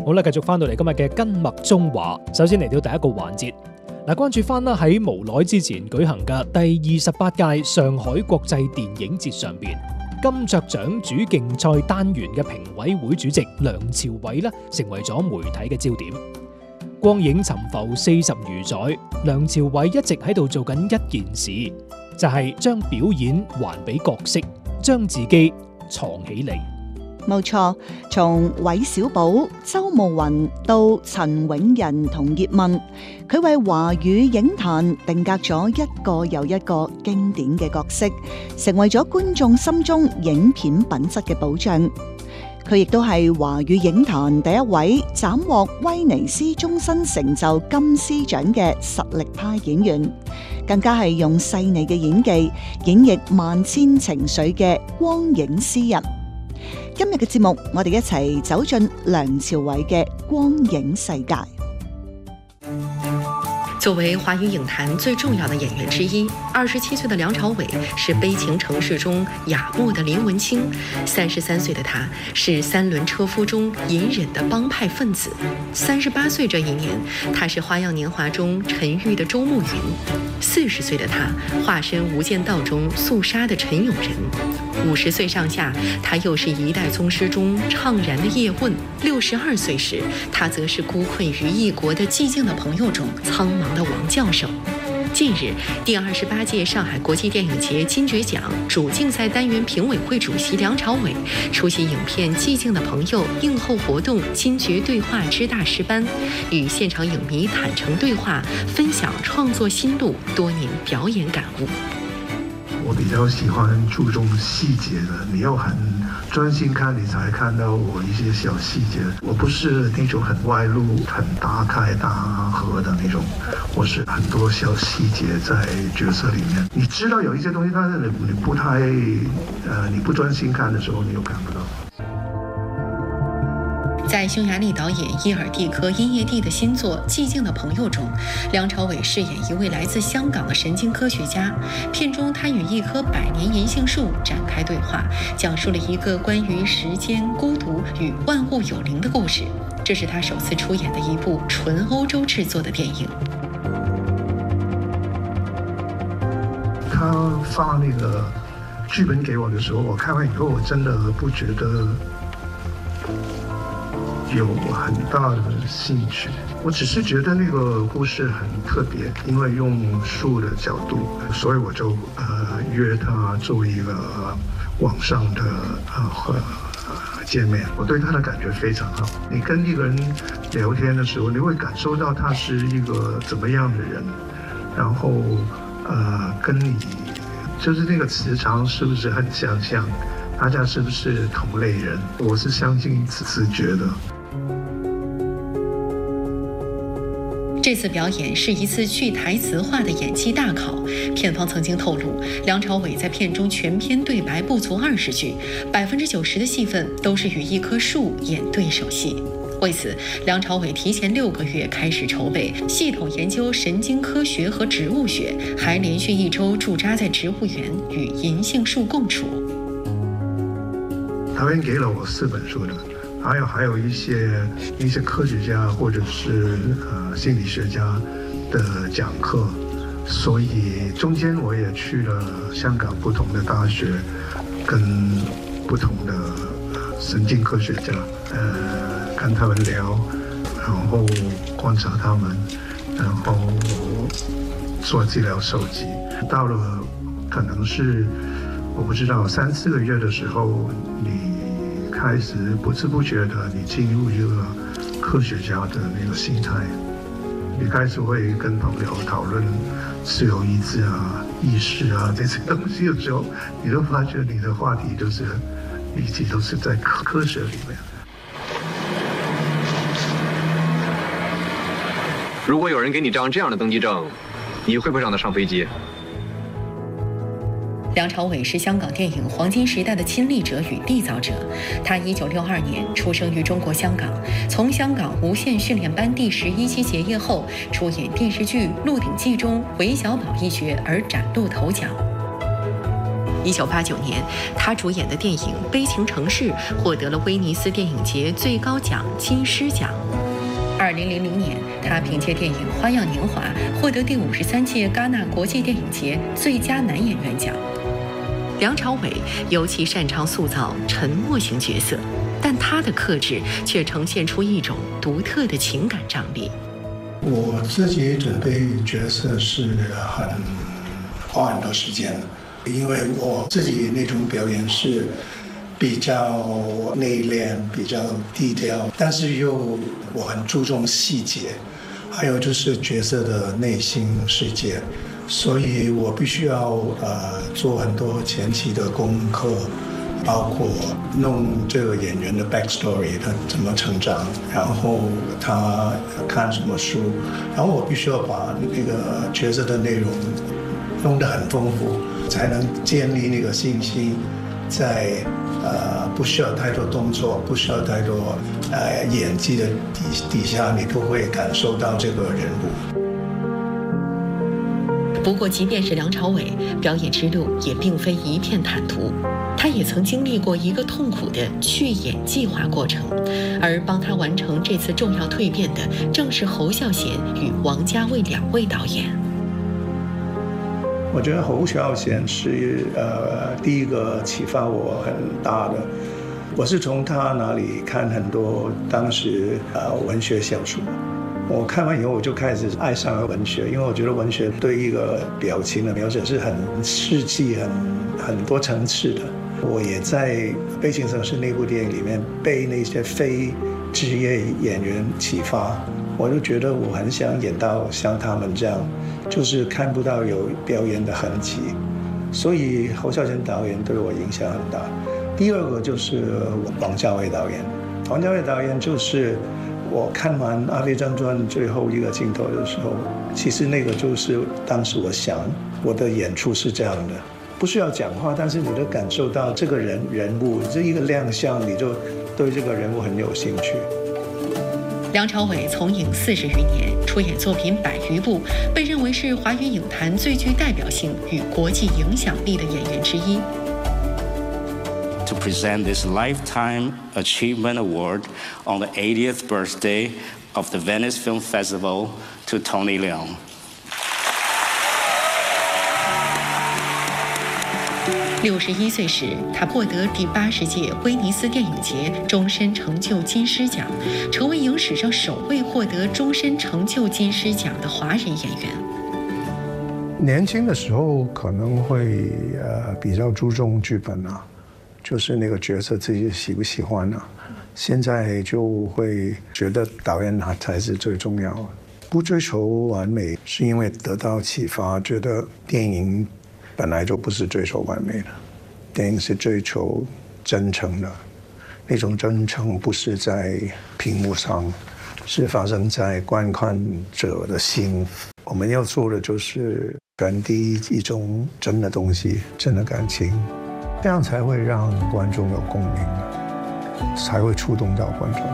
好啦，繼續翻到嚟今日嘅跟脈中話。首先嚟到第一個環節，關注翻啦喺無耐之前舉行嘅第28屆上海國際電影節上邊，金雀獎主競賽單元嘅評委會主席梁朝偉呢，成為咗媒體嘅焦點。光影沉浮40餘載，梁朝偉一直喺度做緊一件事，就係將表演還俾角色，將自己藏起嚟。 冇錯，從韋小寶、周慕雲到陳永仁同葉問，佢為華語影壇定格咗一個又一個經典嘅角色，成為咗觀眾心中影片品質嘅保障。佢亦都係華語影壇第一位斬獲威尼斯終身成就金獅獎嘅實力派演員，更加係用細膩嘅演技演繹萬千情緒嘅光影詩人。今日嘅節目，我哋一齊走進梁朝偉嘅光影世界。 作为华语影坛最重要的演员之一，27岁的梁朝伟是《悲情城市》中雅默的林文清，33岁的他是三轮车夫中隐忍的帮派分子，38岁这一年，他是《花样年华》中沉郁的周慕云，40岁的他化身《无间道》中肃杀的陈永仁，50岁上下，他又是一代宗师中怅然的叶问，62岁时，他则是孤困于异国的寂静的朋友中苍茫的王教授。近日，第28届上海国际电影节金爵奖主竞赛单元评委会主席梁朝伟出席影片《寂静的朋友》映后活动金爵对话之大师班，与现场影迷坦诚对话，分享创作心路、多年表演感悟。 我比较喜欢注重细节的，你要很专心看，你才看到我一些小细节。我不是那种很外露、很大开大合的那种，我是很多小细节在角色里面。你知道有一些东西，但是你不太你不专心看的时候，你又看不到。 在匈牙利导演伊尔蒂科·因耶蒂的新作《寂静的朋友》中，梁朝伟饰演一位来自香港的神经科学家。片中，他与一棵100年银杏树展开对话，讲述了一个关于时间、孤独与万物有灵的故事。这是他首次出演的一部纯欧洲制作的电影。 他发那个剧本给我的时候，我看完以后，我真的不觉得有很大的兴趣，我只是觉得那个故事很特别，因为用树的角度，所以我就约他做一个网上的见面。我对他的感觉非常好。你跟一个人聊天的时候，你会感受到他是一个怎么样的人，然后跟你就是那个磁场是不是很相像，大家是不是同类人？我是相信直觉的。 这次表演是一次去台词化的演技大考。片方曾经透露，梁朝伟在片中全篇对白不足20句，90%的戏份都是与一棵树演对手戏。为此，梁朝伟提前6个月开始筹备，系统研究神经科学和植物学，还连续1周驻扎在植物园与银杏树共处。 导演给了我4本书的。还有一些科学家或者是心理学家的讲课，所以中间我也去了香港不同的大学，跟不同的神经科学家跟他们聊，然后观察他们，然后做资料收集。到了可能是我不知道3-4个月的时候，你开始不知不觉的，你进入一个科学家的那个心态，你开始会跟朋友讨论自由意志啊、意识啊这些东西的时候，你都发觉你的话题就是一直都是在科学里面。 如果有人给你张这样的登机证，你会不会让他上飞机？ 梁朝伟是香港电影黄金时代的亲历者与缔造者。他1962年出生于中国香港，从香港无线训练班第11期结业后，出演电视剧《鹿鼎记》中韦小宝一角而崭露头角。 1989年，他主演的电影《悲情城市》获得了威尼斯电影节最高奖金狮奖。2000年，他凭借电影《花样年华》获得第53届戛纳国际电影节最佳男演员奖。梁朝伟尤其擅长塑造沉默型角色，但他的克制却呈现出一种独特的情感张力。 我自己准备角色是花很多时间的，因为我自己那种表演是比较内敛、比较低调，但是又我很注重细节，还有就是角色的内心世界，所以我必须要做很多前期的功课，包括弄这个演员的 backstory， 他怎么成长，然后他看什么书，然后我必须要把那个角色的内容弄得很丰富，才能建立那个信心，在不需要太多动作，不需要太多演技的底下，你都会感受到这个人物。 不过，即便是梁朝伟，表演之路也并非一片坦途，他也曾经历过一个痛苦的去演计划过程，而帮他完成这次重要蜕变的，正是侯孝贤与王家卫2位导演。 我觉得侯孝贤是第一个启发我很大的。我是从他那里看很多当时文学小说，我看完以后我就开始爱上了文学，因为我觉得文学对一个表情的描写是很世纪、很多层次的。我也在《悲情城市》那部电影里面被那些非职业演员启发，我就觉得我很想演到像他们这样，就是看不到有表演的痕迹，所以侯孝贤导演对我影响很大。第二个就是王家卫导演，王家卫导演就是我看完《阿飞正传》最后一个镜头的时候，其实那个就是当时我想我的演出是这样的，不需要讲话，但是你都感受到这个人物这一个亮相，你就对这个人物很有兴趣。 梁朝伟从影40余年，出演作品100余部，被认为是华语影坛最具代表性与国际影响力的演员之一。 To present this Lifetime Achievement Award on the 80th birthday of the Venice Film Festival to Tony Leung. 61岁时，他获得第80届威尼斯电影节终身成就金狮奖，成为影史上首位获得终身成就金狮奖的华人演员。 年轻的时候可能会比较注重剧本啊，就是那个角色自己喜不喜欢啊。现在就会觉得导演才是最重要的，不追求完美，是因为得到启发，觉得电影本来就不是追求完美的，电影是追求真诚的，那种真诚不是在屏幕上，是发生在观看者的心。我们要做的就是传递一种真的东西，真的感情，这样才会让观众有共鸣，才会触动到观众。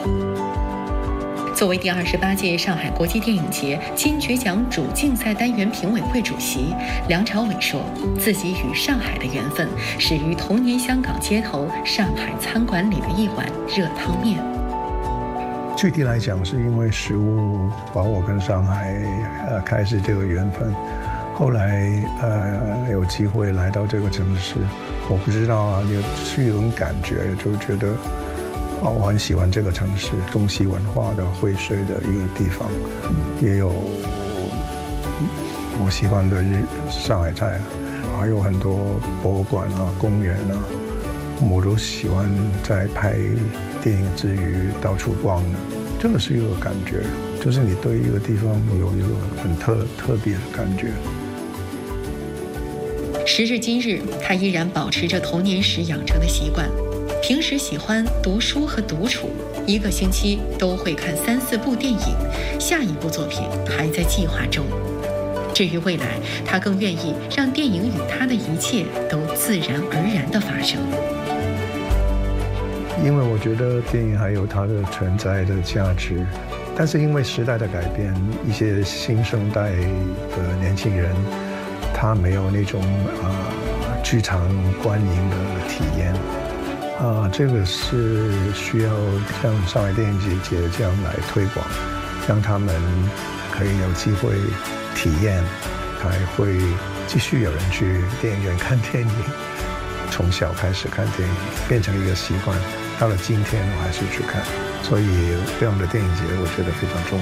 作为第28届上海国际电影节金爵奖主竞赛单元评委会主席，梁朝伟说，自己与上海的缘分始于童年香港街头上海餐馆里的一碗热汤面。 具体来讲，是因为食物把我跟上海开始这个缘分。后来有机会来到这个城市，我不知道啊，是有种感觉，就觉得我很喜欢这个城市，中西文化的荟萃的一个地方，也有我喜欢的上海菜，还有很多博物馆啊、公园啊，我都喜欢在拍电影之余到处逛的，这个是一个感觉，就是你对一个地方有一个很特别的感觉。 时至今日，他依然保持着童年时养成的习惯，平时喜欢读书和独处，一个星期都会看3、4部电影，下一部作品还在计划中。至于未来，他更愿意让电影与他的一切都自然而然地发生。 因为我觉得电影还有它的存在的价值，但是因为时代的改变，一些新生代的年轻人，他没有那种剧场观影的体验。这个是需要像上海电影节这样来推广，让他们可以有机会体验，才会继续有人去电影院看电影。从小开始看电影，变成一个习惯，到了今天我还是去看，所以这样的电影节我觉得非常重